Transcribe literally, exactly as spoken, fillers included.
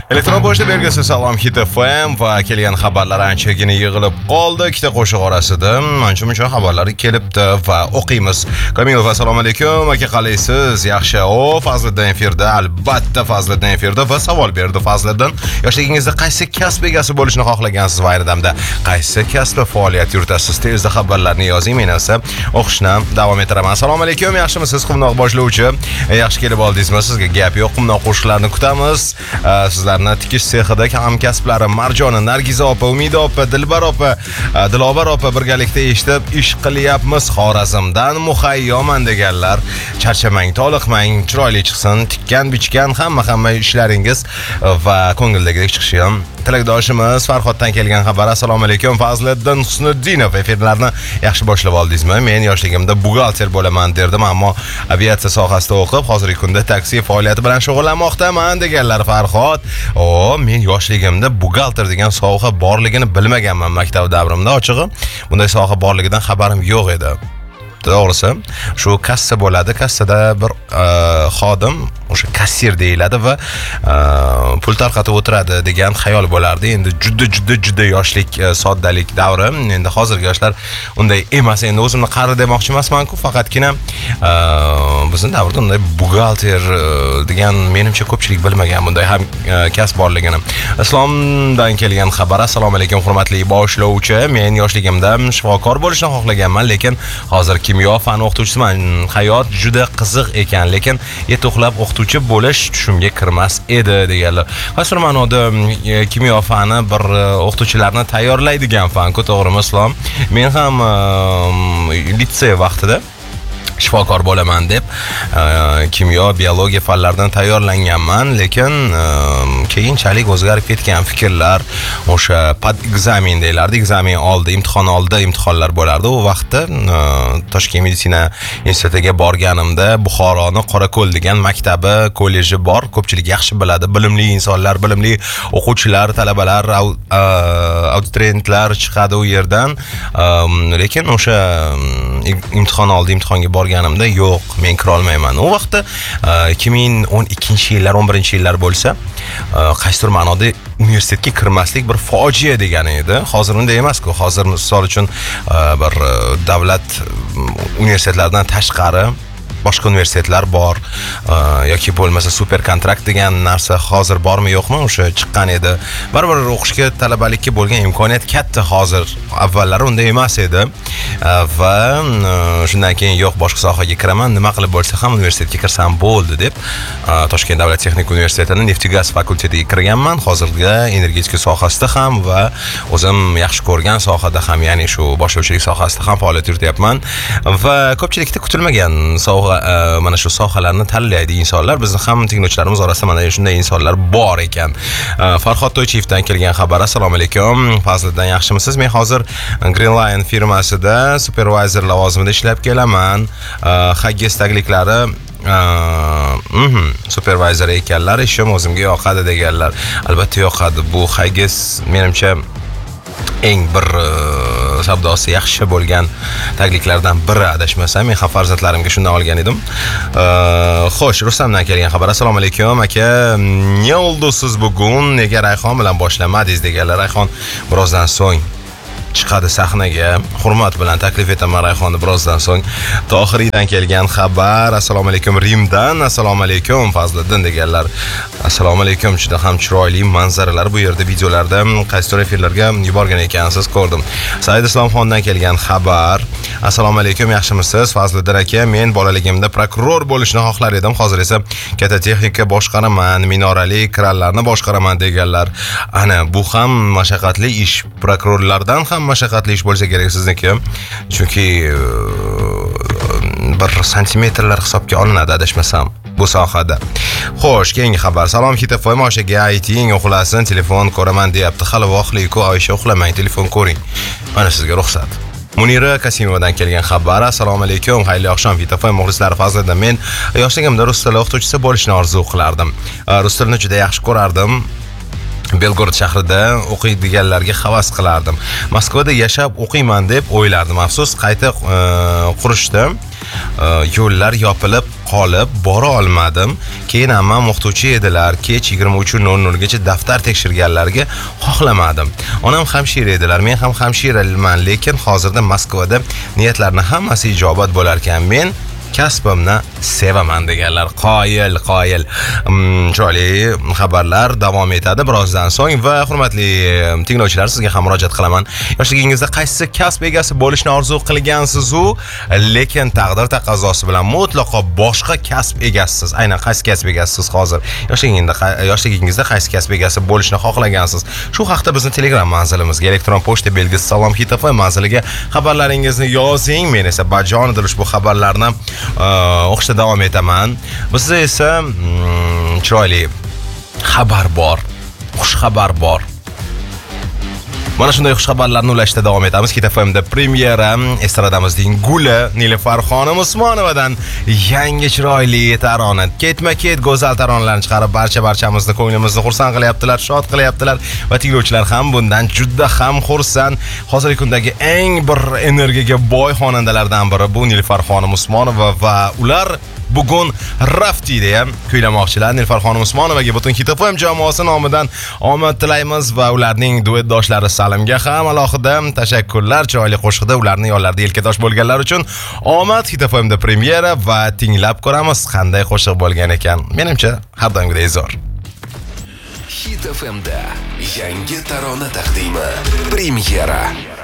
Elektron pochta belgisi Salom Hit F M va kelgan xabarlar anchagina yig'ilib qoldi. Ikkita qo'shiq orasida ancha-muncha xabarlar kelibdi va o'qiymiz. Kamilov, assalomu alaykum. Aka, qalaysiz? Yaxshi. O, Fazliddin efirda, albatta Fazliddin efirda va savol berdi Fazliddin. Yoshligingizda qaysi kasb egasi bo'lishni xohlagansiz va ayni damda qaysi kasbda faoliyat yuritasiz? Tezda xabarlarni yozing, men esa o'qishni davom ettiraman. Assalomu alaykum. Yaxshimisiz, quvnoq boshlovchi? Yaxshi kelib oldingizmi? Sizga gap yo'q, quvnoq qo'shiqlarni kutamiz. Sizlar tikish sexida hamkasblarim Marjona, Nargiza opa, Umida opa, Dilbar opa, Dilobar opa birgalikda eshitib ish qilyapmiz. Xorazmdan muhayyoman deganlar. Charchamang, toliqmang, chiroyli chiqsin. Tikkan, bichgan hamma hamma ishlaringiz va ko'ngildagidek chiqishi ham tilakdoshimiz. Farhoddan kelgan xabar. Assalomu alaykum. Fazliddin Husniddinov, efirlarni yaxshi boshlab oldingizmi? Men yoshligimda buxgalter bo'laman derdim, ammo aviatsiya sohasida o'qib, hozirgi kunda taksi faoliyati bilan shug'ullanmoqdaman deganlar Farhod. O, men yoshligimda buxgalter degan soha borligini bilmaganman maktab davrimda. Ochig'i, bunday soha borligidan xabarim yo'q edi. To'g'risi, shu kassa bo'ladi, kassada bir xodim, o'sha kassir deyiladi va pul tarqatib o'tiradi degan xayol bo'lardi. Endi juda juda juda yoshlik, soddalik davri. Endi hozirgi yoshlar unday emas. Endi o'zimni qari demoqchi emasman-ku, faqatgina bizning davrda unday buxgalter degan menimcha ko'pchilik bilmagan bunday ham kasb borligini. Islomdan kelgan xabar. Assalomu alaykum hurmatli boshlovchi. Men yoshligimda shifokor bo'lishni xohlaganman, lekin hozir kimyo fani o'qituvchisiman. Hayot juda qiziq ekan, lekin yetuqlab o'qituvchi bo'lish tushimga kirmas edi deganlar. Qaysi ma'noda kimyo fani bir o'qituvchilarni tayyorlaydigan fan-ku, to'g'rimi Islom? Men ham litsey vaqtida shifokor bo'laman deb kimyo, biologiya fanlaridan tayyorlanganman, lekin keyinchalik o'zgarib ketgan fikrlar, o'sha pad ekzamen deylardi, ekzamen oldi, imtihon oldi, imtihonlar bo'lardi. U vaqtda Toshkent meditsina institutiga borganimda Buxoroning Qorako'l degan maktabi, kolleji bor. Ko'pchilik yaxshi biladi, bilimli insonlar, bilimli o'quvchilar, talabalar, abituriyentlar chiqadi u yerdan. Lekin o'sha imtihon oldi, imtihonga borgan ganimda yo'q, men kira olmayman. U vaqtda ikki ming o'n ikkinchi yillar, o'n birinchi yillar bo'lsa, qaysidir ma'noda universitetga kirmaslik bir fojia degani edi. Hozir unday emas-ku. Hozir misol uchun bir davlat universitetlaridan tashqari boshqa universitetlar bor, yoki bo'lmasa super kontrakt degan narsa hozir bormi yo'qmi, o'sha chiqqan edi. Baribir o'qishga, talabalikka bo'lgan imkoniyat katta hozir. Avvallari unday emas edi va shundan keyin yo'q, boshqa sohaga kiraman, nima qilib bo'lsa ham universitetga kirsam bo'ldi deb Toshkent davlat texnik universitetining neft gaz fakultetiga kirganman. Hozirgi energetika sohasida ham va o'zim yaxshi ko'rgan sohada ham, ya'ni shu boshlovchilik sohasida ham faoliyat yurityapman va ko'pchilikda kutilmagan soha, mana shu sohalarni tanlaydi insonlar. Bizni ham tinglovchilarimiz orasida mana shunday insonlar bor ekan. Farhod To'ychiyevdan kelgan xabar. Assalomu alaykum. Fazliddin, yaxshimisiz? Men hozir Green Line firmasida supervisor lavozimida ishlab kelaman. Haggis tagliklari Mhm, supervisor ekanlar, ishim o'zimga yoqadi deganlar. Albatta yoqadi. Bu haggis menimcha eng bir savdosi yaxshi bo'lgan tagliklardan biri, adashmasam. Men ham farzandlarimga shundan olgan edim. Xo'sh, Rustamdan kelgan xabar. Assalomu alaykum aka. Ne oldu siz bugun? Nega Rayhon bilan boshlamadingiz deganlar. Rayhon birozdan so'ng chiqadi sahnaga. Hurmat bilan taklif etaman Rayhonni birozdan so'ng. Tohiriydan kelgan xabar. Assalomu alaykum Rimdan. Assalomu alaykum Fazliddin deganlar. Assalomu alaykum. Juda ham chiroyli manzaralar bu yerda videolarda qaysidir efirlarga yuborgan ekansiz, ko'rdim. Said Islomxondan kelgan xabar. Assalomu alaykum, yaxshimisiz Fazliddin aka? Men bolaligimda prokuror bo'lishni xohlar edim. Hozir esa katta texnika boshqaraman, minorali kranlarni boshqaraman deganlar. Ana bu ham mashaqqatli ish. Prokurorlardan ham mashaqqatli ish bo'lsa kerak sizniki. Chunki bir santimetrlar hisobga olinadi, adashmasam bu sohada. Xo'sh, keyingi xabar. Salom Hit F M, Oyshaga ayting, uxlasin, telefon ko'raman deyapti. Hali vaqtli-ku, Oysha uxlamang, telefon ko'ring. Mana sizga ruxsat. Munira Kasimovadan kelgan xabar. Assalomu alaykum, xayrli oqshom Hit F M muxlislari. Fazliddin, men yoshligimda rus tili o'qituvchisi bo'lishni orzu qilardim. Rus tilini juda yaxshi ko'rardim. Belgorod shahrida o'qiydiganlarga havas qilardim. Moskvada yashab o'qiyman deb o'ylardim. Afsus, qayta qurishdi. Yo'llar yopilib qolib bora olmadim. Keyin ammam o'qituvchi edilar. Kech yigirma uch nol nol gacha daftar tekshirganlarga xohlamadim. Onam hamshira edilar, men ham hamshiraman, lekin hozirda Moskvada niyatlarning hammasi ijobat bo'lar ekan. Men kasbimni sevaman deganlar. Qoyil, qoyil. Chiroyli xabarlar davom etadi birozdan so'ng va hurmatli tinglovchilar, sizga ham murojaat qilaman. Yoshligingizda qaysi kasb egasi bo'lishni orzu qilgansiz-u, lekin taqdir taqozosi bilan mutlaqo boshqa kasb egasisiz. Aynan qaysi kasb egasisiz hozir? Yoshligingizda yoshligingizda qaysi kasb egasi bo'lishni xohlagansiz? Shu haqda bizning Telegram manzilimizga elektron pochta belgisi Salom Hit F M manziliga xabarlaringizni yozing. Men esa bajonidil ushbu xabarlarni o'qishda davom etaman. Bizda esa hmm, chiroyli xabar bor, xush xabar bor. Mana shunday xush xabarlarni ulashda davom etamiz. Hit F M da premyera estradamizning guli Nilufar xonim Usmonovadan yangi chiroyli tarona, ketma-ket go'zal taronalarni chiqarib, barcha-barchamizni ko'nglimizni xursand qilyaptilar, shod qilyaptilar va tinglovchilar ham bundan juda ham xursand. Hozirgi kundagi eng bir energiyaga boy xonandalardan biri bu Nilufar xonim Usmonova va ular bugun Rafti deya kuylamoqchilar. Nilufar xonim Usmonovaga butun Hit F M jamoasi nomidan omad tilaymiz va ularning duetdoshlari Salimga ham alohida tashakkurlar. Chiroyli qo'shiqda ularning yonlarida yelkadosh bo'lganlar uchun omad. Hit F M da premyera va tinglab ko'ramiz qanday qo'shiq bo'lgan ekan. Menimcha har doimgidek zo'r. Hit F M da yangi tarona taqdimi premyera.